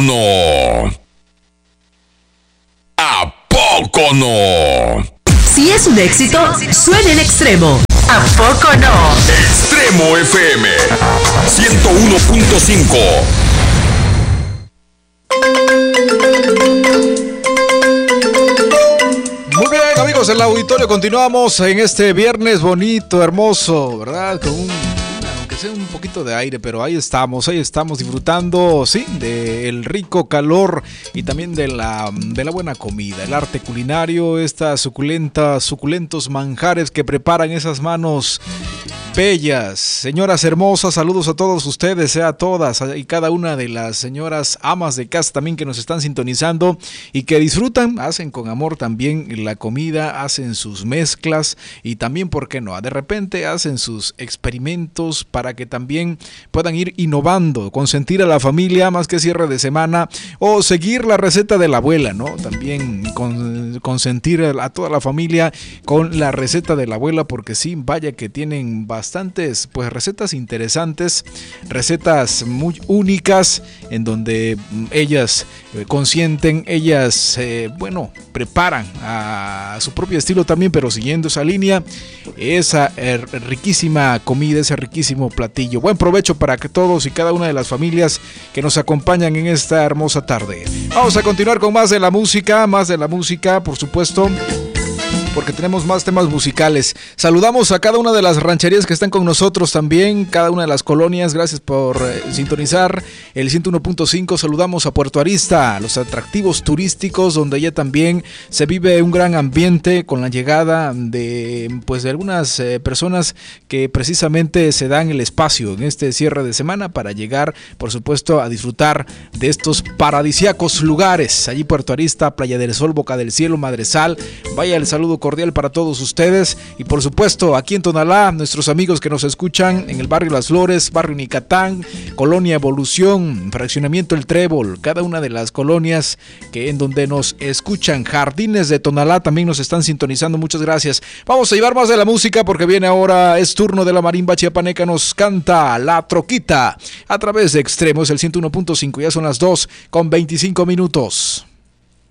no? ¿A poco no? Si es un éxito, suena en Extremo. ¿A poco no? Extremo FM 101.5. Muy bien, amigos del auditorio, continuamos en este viernes bonito, hermoso, ¿verdad? Con aunque sea un poquito de aire, pero ahí estamos disfrutando, sí, del rico calor y también de la buena comida, el arte culinario, estas suculentos manjares que preparan esas manos bellas. Señoras hermosas, saludos a todos ustedes, a todas y cada una de las señoras amas de casa también que nos están sintonizando y que disfrutan, hacen con amor también la comida, hacen sus mezclas y también, ¿por qué no? De repente hacen sus experimentos para que también puedan ir innovando, consentir a la familia más que cierre de semana o seguir la receta de la abuela, ¿no? También consentir a toda la familia con la receta de la abuela, porque sí, vaya que tienen bastantes pues recetas interesantes, recetas muy únicas en donde ellas consienten, ellas preparan a su propio estilo también, pero siguiendo esa línea, esa riquísima comida, ese riquísimo platillo. Buen provecho para que todos y cada una de las familias que nos acompañan en esta hermosa tarde. Vamos a continuar con más de la música, por supuesto, porque tenemos más temas musicales. Saludamos a cada una de las rancherías que están con nosotros también, cada una de las colonias. Gracias por sintonizar el 101.5. Saludamos a Puerto Arista, a los atractivos turísticos, donde ya también se vive un gran ambiente con la llegada de algunas personas que precisamente se dan el espacio en este cierre de semana para llegar, por supuesto, a disfrutar de estos paradisíacos lugares. Allí Puerto Arista, Playa del Sol, Boca del Cielo, Madresal. Vaya el saludo cordial para todos ustedes y por supuesto aquí en Tonalá, nuestros amigos que nos escuchan en el barrio Las Flores, barrio Nicatán, Colonia Evolución, Fraccionamiento El Trébol, cada una de las colonias que en donde nos escuchan. Jardines de Tonalá también nos están sintonizando, muchas gracias. Vamos a llevar más de la música porque viene ahora, es turno de la marimba chiapaneca, nos canta La Troquita a través de Extremos, el 101.5, ya son las 2:25.